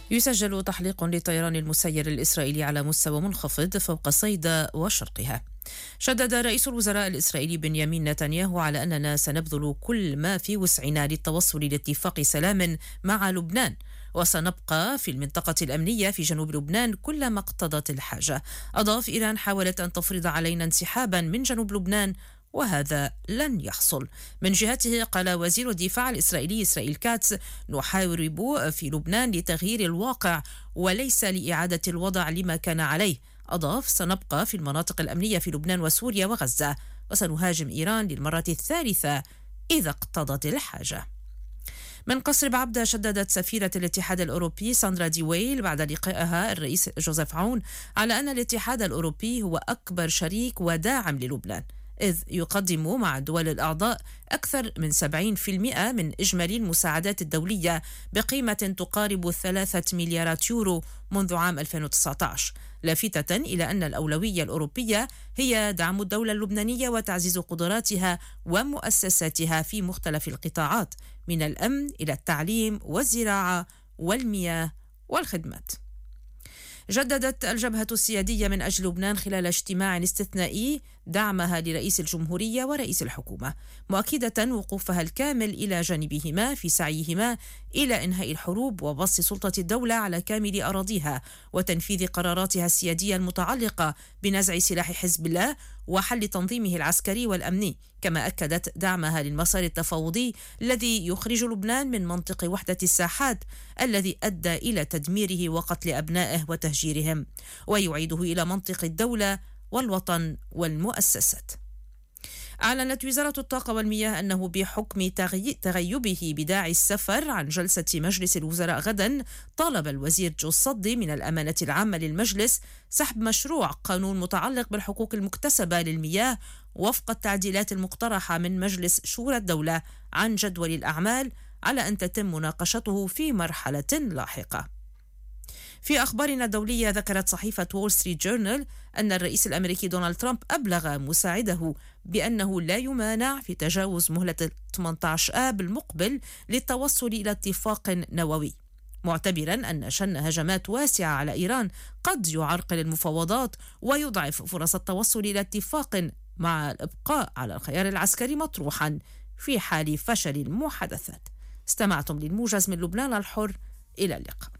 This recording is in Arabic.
يسجل تحليق للطيران المسير الإسرائيلي على مستوى منخفض فوق صيدا وشرقها. شدد رئيس الوزراء الإسرائيلي بنيامين نتنياهو على أننا سنبذل كل ما في وسعنا للتوصل لاتفاق سلام مع لبنان، وسنبقى في المنطقة الأمنية في جنوب لبنان كلما اقتضت الحاجة. أضاف: إيران حاولت أن تفرض علينا انسحابا من جنوب لبنان وهذا لن يحصل. من جهته قال وزير الدفاع الإسرائيلي إسرائيل كاتس: نحارب في لبنان لتغيير الواقع وليس لإعادة الوضع لما كان عليه. أضاف: سنبقى في المناطق الأمنية في لبنان وسوريا وغزة، وسنهاجم إيران للمرة الثالثة إذا اقتضت الحاجة. من قصر بعبدة، شددت سفيرة الاتحاد الأوروبي ساندرا ديويل بعد لقائها الرئيس جوزيف عون على أن الاتحاد الأوروبي هو أكبر شريك وداعم للبنان، إذ يقدم مع الدول الأعضاء أكثر من 70% من إجمالي المساعدات الدولية بقيمة تقارب 3 مليارات يورو منذ عام 2019، لافتة إلى أن الأولوية الأوروبية هي دعم الدولة اللبنانية وتعزيز قدراتها ومؤسساتها في مختلف القطاعات، من الأمن إلى التعليم والزراعة والمياه والخدمات. جددت الجبهة السيادية من أجل لبنان خلال اجتماع استثنائي دعمها لرئيس الجمهورية ورئيس الحكومة، مؤكدة وقوفها الكامل إلى جانبهما في سعيهما إلى إنهاء الحروب وبسط سلطة الدولة على كامل أراضيها وتنفيذ قراراتها السيادية المتعلقة بنزع سلاح حزب الله وحل تنظيمه العسكري والأمني. كما أكدت دعمها للمسار التفاوضي الذي يخرج لبنان من منطق وحدة الساحات الذي أدى إلى تدميره وقتل أبنائه وتهجيرهم، ويعيده إلى منطق الدولة والوطن والمؤسسات. أعلنت وزارة الطاقة والمياه أنه بحكم تغيبه بداعي السفر عن جلسة مجلس الوزراء غدا، طالب الوزير جو الصدي من الأمانة العامة للمجلس سحب مشروع قانون متعلق بالحقوق المكتسبة للمياه وفق التعديلات المقترحة من مجلس شورى الدولة عن جدول الأعمال، على أن تتم مناقشته في مرحلة لاحقة. في أخبارنا الدولية، ذكرت صحيفة وول ستريت جورنال أن الرئيس الأمريكي دونالد ترامب أبلغ مساعده بأنه لا يمانع في تجاوز مهلة 18 آب المقبل للتوصل إلى اتفاق نووي، معتبرا أن شن هجمات واسعة على إيران قد يعرقل المفاوضات ويضعف فرص التوصل إلى اتفاق، مع الإبقاء على الخيار العسكري مطروحا في حال فشل المحادثات. استمعتم للموجز من لبنان الحر، إلى اللقاء.